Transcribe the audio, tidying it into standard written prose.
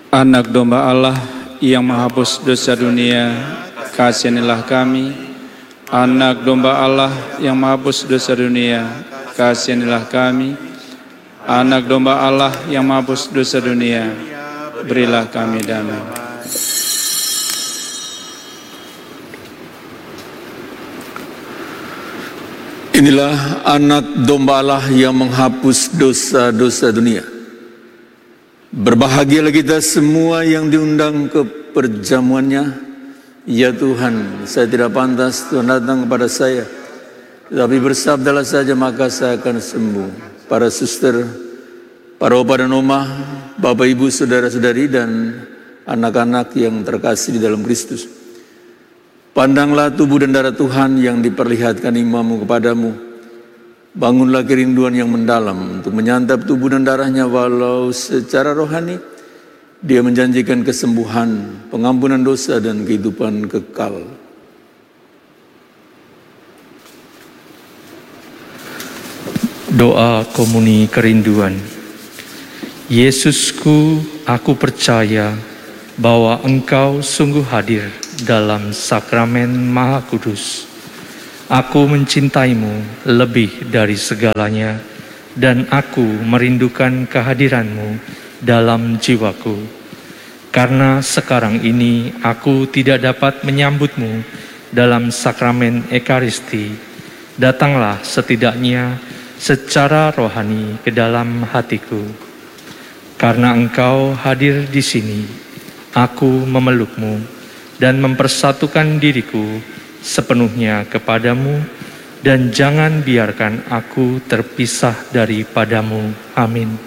Anak domba Allah yang menghapus dosa dunia, kasihanilah kami. Anak domba Allah yang menghapus dosa dunia, kasihanilah kami. Anak domba Allah yang menghapus dosa dunia, berilah kami damai. Inilah anak domba Allah yang menghapus dosa-dosa dunia. Berbahagialah kita semua yang diundang ke perjamuannya. Ya Tuhan, saya tidak pantas Tuhan datang kepada saya, tetapi bersabdalah saja maka saya akan sembuh. Para suster, para opa dan oma, bapak ibu, saudara-saudari, dan anak-anak yang terkasih di dalam Kristus, pandanglah tubuh dan darah Tuhan yang diperlihatkan imammu kepadamu. Bangunlah kerinduan yang mendalam untuk menyantap tubuh dan darahnya, walau secara rohani Dia menjanjikan kesembuhan, pengampunan dosa, dan kehidupan kekal. Doa komuni kerinduan. Yesusku, aku percaya bahwa Engkau sungguh hadir dalam sakramen Maha Kudus. Aku mencintaimu lebih dari segalanya, dan aku merindukan kehadiranmu dalam jiwaku. Karena sekarang ini aku tidak dapat menyambutmu dalam sakramen Ekaristi, datanglah setidaknya secara rohani ke dalam hatiku. Karena Engkau hadir di sini, aku memelukmu dan mempersatukan diriku sepenuhnya kepadamu, dan jangan biarkan aku terpisah daripadamu. Amin.